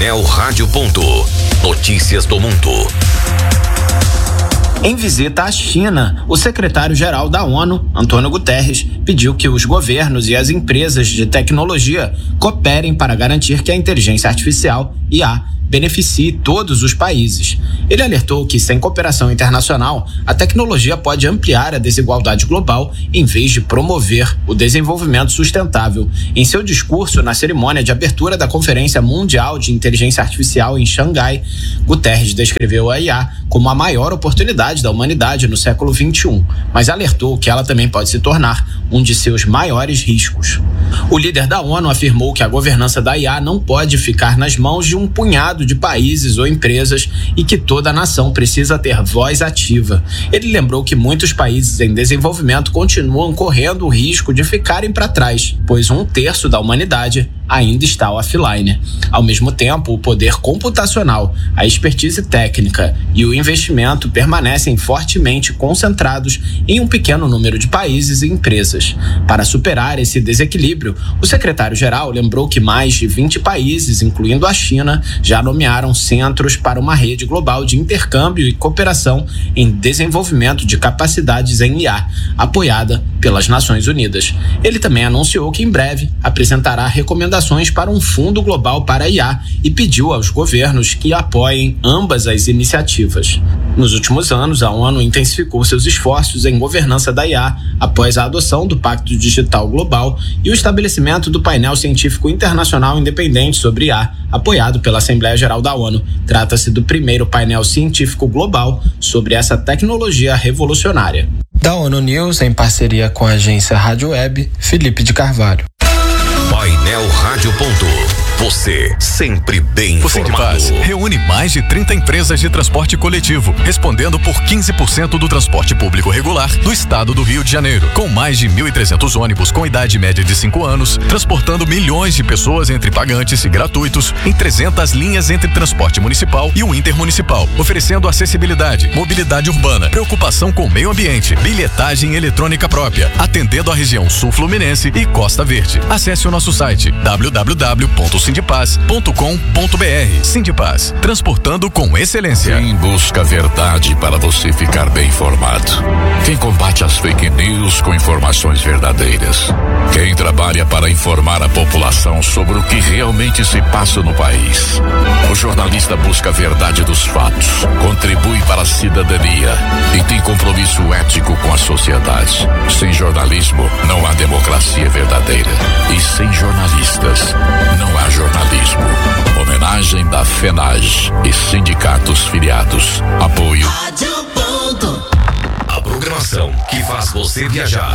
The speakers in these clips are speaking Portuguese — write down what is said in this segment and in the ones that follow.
Painel Rádio. Notícias do mundo. Em visita à China, o secretário-geral da ONU, Antônio Guterres, pediu que os governos e as empresas de tecnologia cooperem para garantir que a inteligência artificial, IA, beneficie todos os países. Ele alertou que, sem cooperação internacional, a tecnologia pode ampliar a desigualdade global em vez de promover o desenvolvimento sustentável. Em seu discurso na cerimônia de abertura da Conferência Mundial de Inteligência Artificial em Xangai, Guterres descreveu a IA como a maior oportunidade da humanidade no século XXI, mas alertou que ela também pode se tornar um de seus maiores riscos. O líder da ONU afirmou que a governança da IA não pode ficar nas mãos de um punhado de países ou empresas e que toda a nação precisa ter voz ativa. Ele lembrou que muitos países em desenvolvimento continuam correndo o risco de ficarem para trás, pois 1/3 da humanidade ainda está offline. Ao mesmo tempo, o poder computacional, a expertise técnica e o investimento permanecem fortemente concentrados em um pequeno número de países e empresas. Para superar esse desequilíbrio, o secretário-geral lembrou que mais de 20 países, incluindo a China, já nomearam centros para uma rede global de intercâmbio e cooperação em desenvolvimento de capacidades em IA, apoiada pelas Nações Unidas. Ele também anunciou que em breve apresentará recomendações para um fundo global para a IA e pediu aos governos que apoiem ambas as iniciativas. Nos últimos anos, a ONU intensificou seus esforços em governança da IA após a adoção do Pacto Digital Global e o estabelecimento do painel científico internacional independente sobre IA, apoiado pela Assembleia Geral da ONU. Trata-se do primeiro painel científico global sobre essa tecnologia revolucionária. Da ONU News, em parceria com a agência Rádio Web, Felipe de Carvalho. Painel Rádio. Você sempre bem informado. O Sindipaz reúne mais de 30 empresas de transporte coletivo, respondendo por 15% do transporte público regular do estado do Rio de Janeiro, com mais de 1.300 ônibus com idade média de 5 anos, transportando milhões de pessoas entre pagantes e gratuitos em 300 linhas entre transporte municipal e o intermunicipal, oferecendo acessibilidade, mobilidade urbana, preocupação com o meio ambiente, bilhetagem eletrônica própria, atendendo a região sul fluminense e Costa Verde. Acesse o nosso site www.sindipaz.com.br. Sindipaz, transportando com excelência. Quem busca a verdade para você ficar bem informado. Quem combate as fake news com informações verdadeiras. Quem trabalha para informar a população sobre o que realmente se passa no país. O jornalista busca a verdade dos fatos, contribui para a cidadania e tem compromisso ético com a sociedade. Sem jornalismo, não há democracia verdadeira. E sem jornalistas, não há jornalismo. Homenagem da FENAGE e sindicatos filiados. Apoio. A programação que faz você viajar.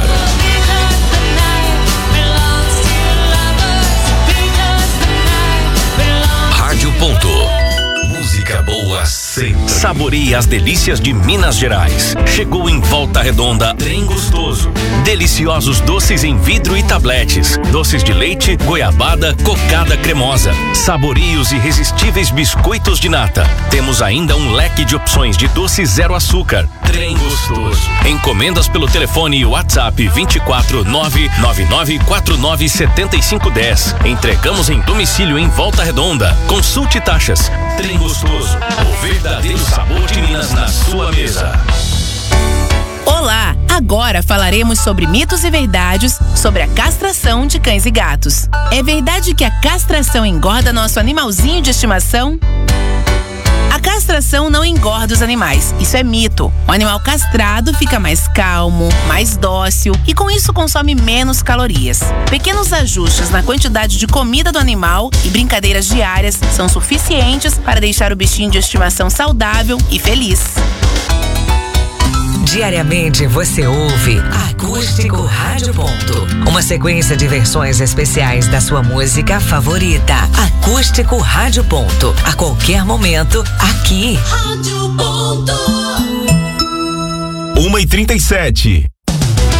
Rádio. Música boa sempre. Saboreie as delícias de Minas Gerais. Chegou em Volta Redonda Trem Gostoso. Deliciosos doces em vidro e tabletes. Doces de leite, goiabada, cocada cremosa. Saboreie os irresistíveis biscoitos de nata. Temos ainda um leque de opções de doce zero açúcar. Trem Gostoso. Encomendas pelo telefone WhatsApp 24999497510. Entregamos em domicílio em Volta Redonda. Consulte taxas. Trem Gostoso. O verdadeiro sabor de Minas na sua mesa. Olá! Agora falaremos sobre mitos e verdades sobre a castração de cães e gatos. É verdade que a castração engorda nosso animalzinho de estimação? A castração não engorda os animais, isso é mito. O animal castrado fica mais calmo, mais dócil e com isso consome menos calorias. Pequenos ajustes na quantidade de comida do animal e brincadeiras diárias são suficientes para deixar o bichinho de estimação saudável e feliz. Diariamente você ouve Acústico Rádio. Uma sequência de versões especiais da sua música favorita. Acústico Rádio. A qualquer momento, aqui. 1h37.